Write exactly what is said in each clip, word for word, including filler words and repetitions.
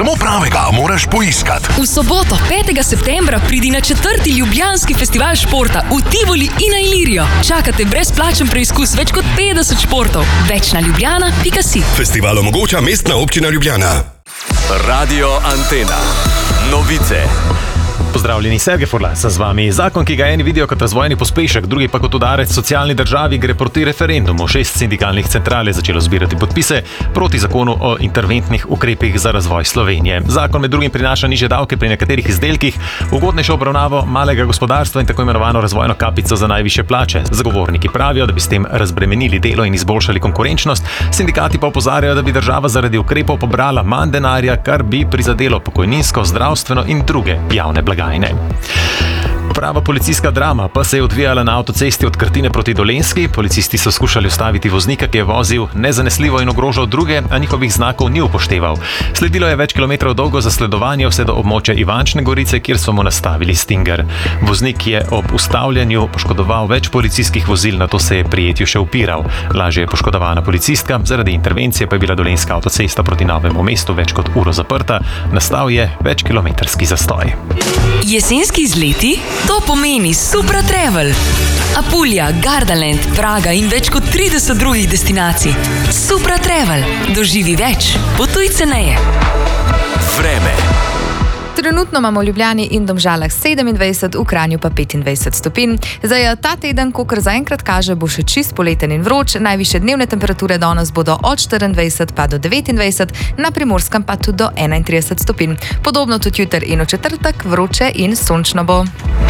samo pravega moraš poiskati. V soboto, petega septembra, pridi na četrti ljubljanski festival športa v Tivoli in na Ilirijo. Čakate brezplačen preizkus več kot petdeset športov. Več na ljubljana pika si. Festival omogoča Mestna občina Ljubljana. Radio Antena. Novice. Pozdravljeni, Sergej Furlan sem z vami. Zakon, ki ga eni vidijo kot razvojni pospešek, drugi pa kot udarec socialni državi, gre proti referendumu. Šest sindikalnih central je začelo zbirati podpise proti zakonu o interventnih ukrepih za razvoj Slovenije. Zakon med drugim prinaša nižje davke pri nekaterih izdelkih, ugodnejšo obravnavo malega gospodarstva in tako imenovano razvojno kapico za najvišje plače. Zagovorniki pravijo, da bi s tem razbremenili delo in izboljšali konkurenčnost, sindikati pa opozarjajo, da bi država zaradi ukrepov pobrala manj denarja, kar bi prizadelo pokojninsko, zdravstveno in druge javne blagajne. Prava policijska drama pa se je odvijala na avtocesti od Krtine proti Dolenjski. Policisti so skušali ustaviti voznika, ki je vozil nezanesljivo in ogrožal druge, a njihovih znakov ni upošteval. Sledilo je več kilometrov dolgo zasledovanje vse do območja Ivančne Gorice, kjer so mu nastavili stinger. Voznik je ob ustavljanju poškodoval več policijskih vozil, nato se je prijetju še upiral. Lažje je poškodovana policistka, zaradi intervencije pa je bila Dolenjska avtocesta proti Novemu mestu več kot uro zaprta. Nastal je večkilometrski zastoj. Jesenski izleti? To pomeni Supra Travel. Apulja, Gardaland, Praga in več kot trideset drugih destinacij. Supra Travel. Doživi več. Potuj ceneje. Vreme. Trenutno imamo v Ljubljani in Domžalah sedemindvajset, v Kranju pa petindvajset stopinj. Zdaj, ta teden, kakor zaenkrat kaže, bo še čist poleten in vroč. Najvišje dnevne temperature danes bodo od štiriindvajset pa do devetindvajset, na Primorskem pa tudi do enaintrideset stopinj. Podobno tudi jutri in v četrtek, vroče in sončno bo.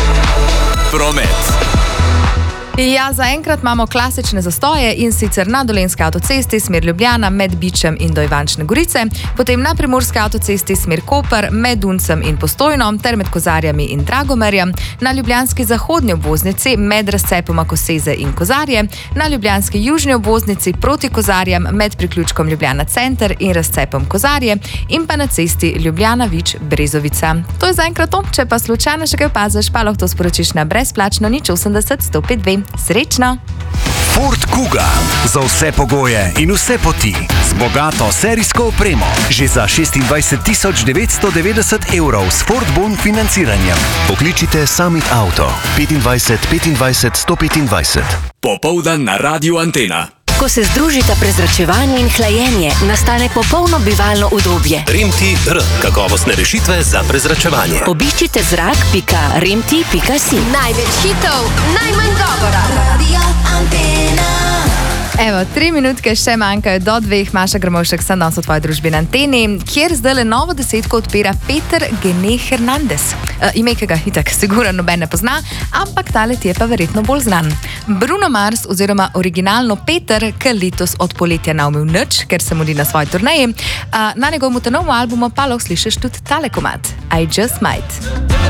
Promet. Ja, zaenkrat imamo klasične zastoje in sicer na Dolenjski avtocesti smer Ljubljana med Bičem in do Ivančne Gorice, potem na Primorski avtocesti smer Koper med Uncem in Postojno ter med Kozarjami in Dragomerjem, na Ljubljanski zahodnji obvoznici med razcepoma Koseze in Kozarje, na Ljubljanski južni obvoznici proti Kozarjem med priključkom Ljubljana center in razcepom Kozarje in pa na cesti Ljubljana-Vič-Brezovica. To je zaenkrat to, če pa slučajno še kaj opaziš, pa lahko to sporočiš na brezplačno nič osemdeset sto pet dve. Srečno! Ford Kuga. Za vse pogoje in vse poti. Z bogato serijsko opremo. Že za šestindvajset tisoč devetsto devetdeset evrov s Ford Bon financiranjem. Pokličite Summit Auto. petindvajset petindvajset sto petindvajset. Popoldan na Radio Antena. Ko se združita prezračevanje in hlajenje, nastane popolno bivalno udobje. Remti R. Kakovostne rešitve za prezračevanje. Obiščite zrak pika remti pika si. Največ hitov, najmanj govora. Radio Antena. Evo, tri minutke še manjkajo do dveh. Maša Grmovšek sem danes v tvoji družbi na Anteni, kjer zdaj novo desetko odpira Peter Gene Hernandez. E, ime, ki ga itak sigurno noben ne pozna, ampak tale ti je pa verjetno bolj znan. Bruno Mars oziroma originalno Peter, ki letos od poletja ne umil nič, ker se mudi na svoji turneji. A, na njegovem novem albumu pa lahko slišiš tudi tale komad I Just Might.